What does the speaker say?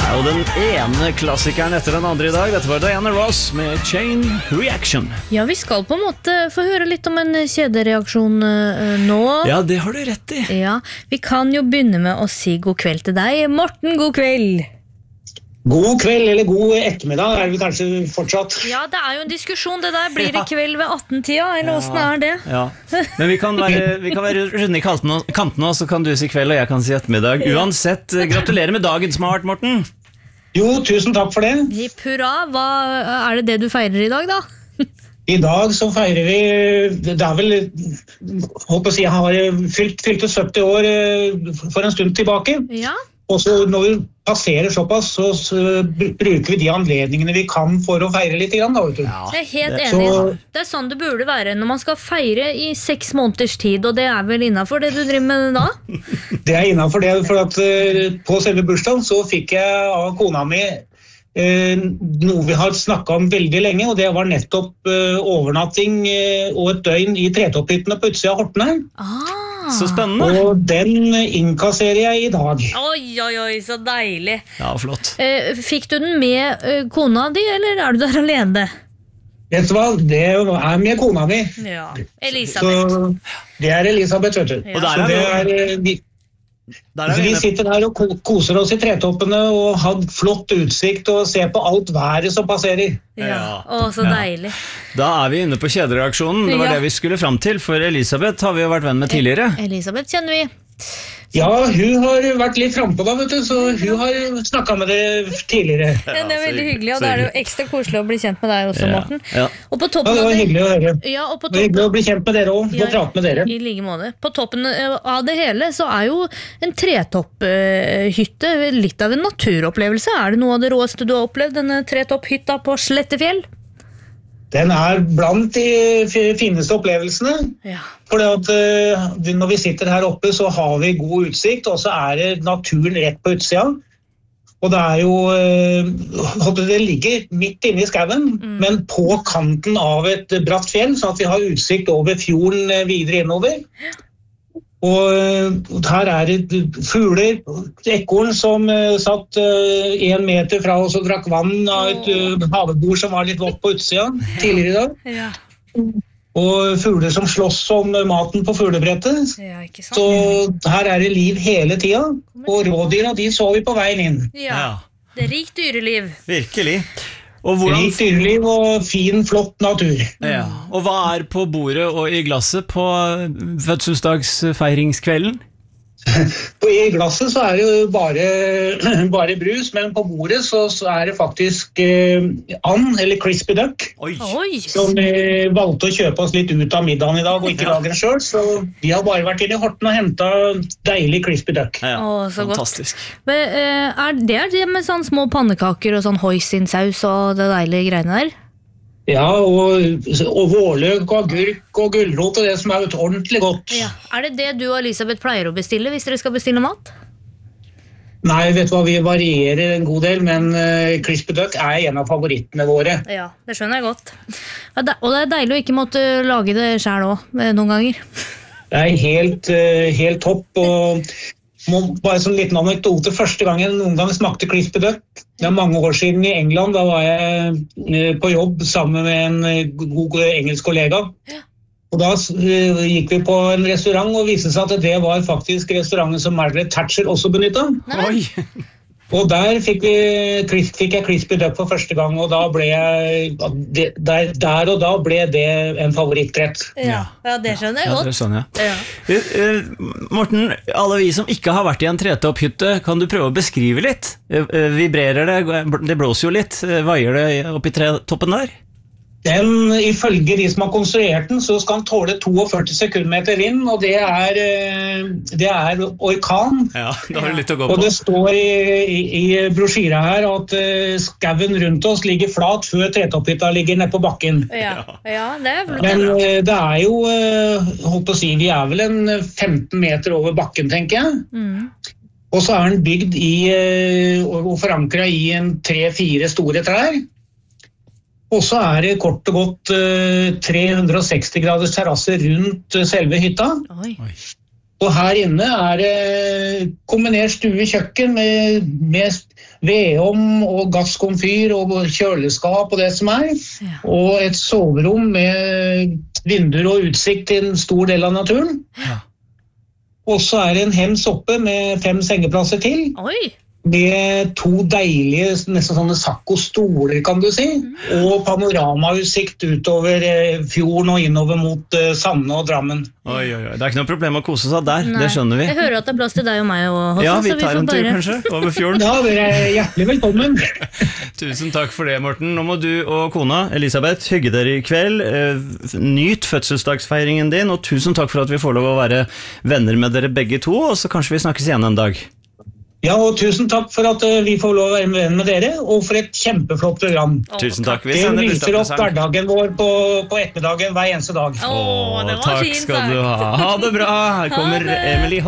Og den ene klassikeren etter den andre I dag, dette var Diana Ross med Chain Reaction. Ja, vi skal på en måte få høre litt om en kjedereaksjon nå. Ja, det har du rett I. Ja, vi kan jo begynne med å si god kveld til deg. Morten, god kveld. God kveld, eller god ettermiddag, det kanskje fortsatt. Ja, det jo en diskusjon, det der. Blir det kveld ved 18-tida, eller hvordan det? Ja, men vi kan være runde I kantene, og så kan du si kveld, og jeg kan si ettermiddag. Uansett, gratulerer med dagen som har vært, Morten. Jo, tusen takk for det. Hipp hurra, hva det du feirer I dag da? I dag så feirer vi, det vel, håper å si, jeg har fylte 70 år for en stund tilbake. Ja. Og så når vi passerer såpass, så bruker vi de anledningene vi kan for å feire litt grann, da, vet du. Ja, jeg helt enig. Det sånn det burde være når man skal feire I 6 måneders tid, og det vel innenfor det du driver med da? Det innenfor det, for at på selve bursdagen så fikk jeg av kona mi noe vi har snakket om veldig lenge, og det var nettopp overnatting og et døgn I tretopphyttene på utsida av Horten her. Så spennende. Og den innkasserer jeg I dag. Oi, så deilig. Ja, flott. Fikk du den med kona di, eller du der alene? Vet du hva? Det med kona mi. Ja, Elisabeth. Så det Elisabeth, vet du. Ja. Og vi sitter her og koser oss I tretoppene og har flott utsikt og ser på alt været som passerer. Ja. Så deilig. Da vi inne på kjedereaksjonen. Det var det vi skulle fram til, for Elisabeth har vi jo vært venn med tidligere. Elisabeth kjenner vi. Ja, hun har vært litt fremme på da, vet du, så hun har snakket med det tidligere. Ja, det veldig hyggelig, og da det jo ekstra koselig å bli kjent med deg også, Morten. Ja. Og på toppen det var hyggelig å høre. Ja, og på det var hyggelig å bli kjent med dere også, få prate med dere. I like måte. På toppen av det hele så jo en tretopphytte litt av en naturopplevelse. Det noe av det råeste du har opplevd, denne tretopphytta på Slettefjell? Den blant de fineste opplevelsene. Ja. For når vi sitter her oppe så har vi god utsikt, og så det naturen rett på utsida. Og det jo, det ligger midt inne I skauen, men på kanten av et bratt fjell, så at vi har utsikt over fjorden videre innover. Og her det fugler, ekorn som satt 1 meter fra oss og drakk vann av et havebord som var litt vått på utsida tidligere I dag. Ja. Og fugler som slåss om maten på fuglebrettet. Ja, ikke sant? Så her det liv hele tida, og rådyra de så vi på veien inn. Ja, det rikt dyreliv. Virkelig. Og rikt dyreliv og fin, flott natur. Ja. Og hva på bordet og I glasset på fødselsdagsfeiringskvelden? I glasset så det jo bare brus, men på bordet så det faktisk and, eller crispy duck, som vi valgte å kjøpe oss litt ut av middagen I dag og ikke lage den selv, så vi har bare vært inne I Horten og hentet deilig crispy duck. Ja, så fantastisk. Men, det med sånne små pannekaker og sånn hoisinsaus og det deilige greiene der? Ja, og vårløk og agurk og gulrot og det som ordentlig godt. Ja. Det du og Elisabeth pleier å bestille hvis dere skal bestille mat? Nei, vet du hva, vi varierer en god del, men crispy duck en av favorittene våre. Ja, det skjønner jeg godt. Og det deilig å ikke måtte lage det selv også, noen ganger. Det helt topp, og bare sånn liten anekdote. Første gangen noen gang smakte crispy duck, det mange år siden I England, da var jeg på jobb sammen med en god engelsk kollega. Ja. Og da gikk vi på en restaurant og viste seg at det var faktisk restauranten som Margaret Thatcher også benyttet. Oi! Og der fikk jeg crispy duck for første gang, og da ble det en favorittrett. Ja, det skjønner jeg godt. Det skjønner jeg. Morten, alle vi som ikke har vært I en tretopphytte, kan du prøve å beskrive litt? Vibrerer det blåser jo litt, vaier det opp I tretoppen der? Ifølge de som har konstruert den, så skal den tåle 42 sekundmeter vind, og det orkan. Ja, da har du litt å gå på. Og det står I brosjyra her at skauen rundt oss ligger flat før tretopphytta ligger nede på bakken. Ja, det flott. Men det jo, holdt på å si, vi vel en 15 meter over bakken, tenker jeg. Og så den bygd og forankret I en 3-4 store trær. Og så det kort og godt 360 graders terrasse rundt selve hytta. Oi. Og her inne det kombinert stue-kjøkken med vedom og gasskomfyr og kjøleskap og det som Ja. og et soverom med vinduer og utsikt til en stor del av naturen. Ja. Og så det en hems oppe med 5 sengeplasser til, Oi! med 2 deilige, nesten sånne Sacco-stoler, kan du si, og panoramautsikt utover fjorden og innover mot Sande og Drammen. Oi. Det ikke noe problem å kose seg der, Nei. det skjønner vi. Jeg hører at det plass til deg og meg også, Ja, vi så tar får en tur bare- kanskje, over fjorden. Ja, dere hjertelig velkommen. Tusen takk for det, Morten. Nå må du og kona, Elisabeth, hygge dere i kveld. Nyt fødselsdagsfeiringen din, og tusen takk for at vi får lov å være venner med dere begge to, og så kanskje vi snakkes igjen en dag. Ja, og tusen takk for at vi får lov å være med dere, og for et kjempeflott program. Tusen takk. Vi Det sender viser opp bursdagspresang. hverdagen vår på ettermiddagen hver eneste dag. Å, det var takk fint skal du sagt. ha. Ha det bra. Her kommer Ha det. Emily